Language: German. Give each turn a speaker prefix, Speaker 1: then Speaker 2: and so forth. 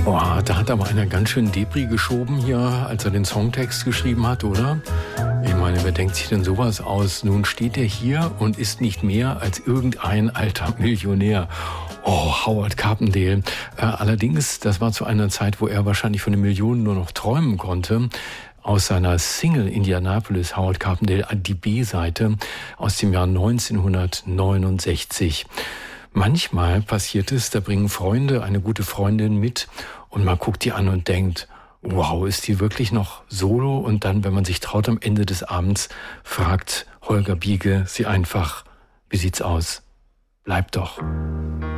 Speaker 1: Boah, da hat aber einer ganz schön Depri geschoben hier, als er den Songtext geschrieben hat, oder? Ich meine, wer denkt sich denn sowas aus? Nun steht er hier und ist nicht mehr als irgendein alter Millionär. Oh, Howard Carpendale. Allerdings, das war zu einer Zeit, wo er wahrscheinlich von den Millionen nur noch träumen konnte. Aus seiner Single Indianapolis, Howard Carpendale, die B-Seite aus dem Jahr 1969. Manchmal passiert es, da bringen Freunde eine gute Freundin mit und man guckt die an und denkt, wow, ist die wirklich noch solo? Und dann, wenn man sich traut, am Ende des Abends fragt Holger Biege sie einfach, wie sieht's aus? Bleib doch.